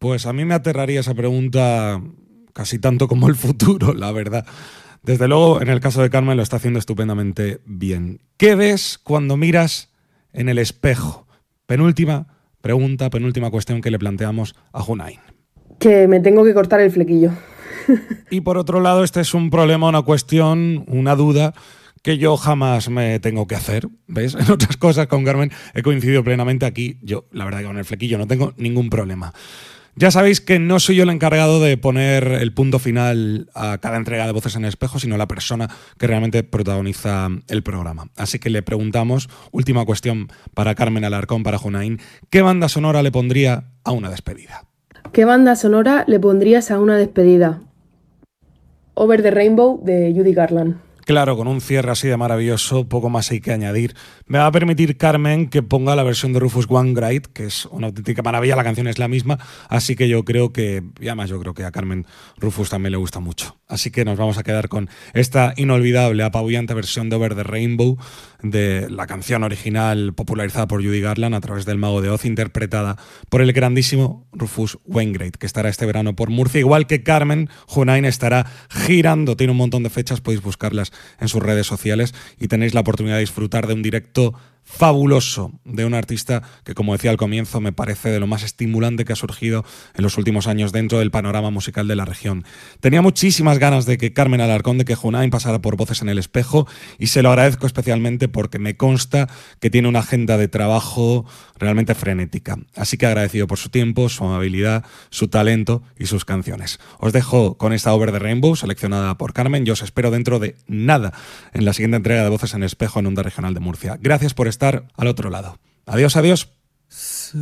Pues a mí me aterraría esa pregunta casi tanto como el futuro, la verdad. Desde luego, en el caso de Carmen lo está haciendo estupendamente bien. ¿Qué ves cuando miras en el espejo? Penúltima pregunta, penúltima cuestión que le planteamos a Junain. Que me tengo que cortar el flequillo. Y por otro lado, este es un problema, una cuestión, una duda que yo jamás me tengo que hacer, ¿ves? En otras cosas con Carmen he coincidido plenamente. Aquí yo, la verdad que con el flequillo no tengo ningún problema. Ya sabéis que no soy yo el encargado de poner el punto final a cada entrega de Voces en el Espejo, sino la persona que realmente protagoniza el programa. Así que le preguntamos, última cuestión para Carmen Alarcón, para Junain, ¿qué banda sonora le pondría a una despedida? ¿Qué banda sonora le pondrías a una despedida? Over the Rainbow de Judy Garland. Claro, con un cierre así de maravilloso, poco más hay que añadir. Me va a permitir, Carmen, que ponga la versión de Rufus Wainwright, que es una auténtica maravilla, la canción es la misma, así que yo creo que, y además yo creo que a Carmen Rufus también le gusta mucho. Así que nos vamos a quedar con esta inolvidable, apabullante versión de Over the Rainbow, de la canción original popularizada por Judy Garland a través del Mago de Oz, interpretada por el grandísimo Rufus Wainwright, que estará este verano por Murcia, igual que Carmen. Junain estará girando, tiene un montón de fechas, podéis buscarlas en sus redes sociales y tenéis la oportunidad de disfrutar de un directo fabuloso de un artista que, como decía al comienzo, me parece de lo más estimulante que ha surgido en los últimos años dentro del panorama musical de la región. Tenía muchísimas ganas de que Carmen Alarcón, de que Junain pasara por Voces en el Espejo, y se lo agradezco especialmente porque me consta que tiene una agenda de trabajo realmente frenética. Así que agradecido por su tiempo, su amabilidad, su talento y sus canciones. Os dejo con esta Over the Rainbow seleccionada por Carmen. Yo os espero dentro de nada en la siguiente entrega de Voces en el Espejo en Onda Regional de Murcia. Gracias por estar al otro lado. Adiós, adiós.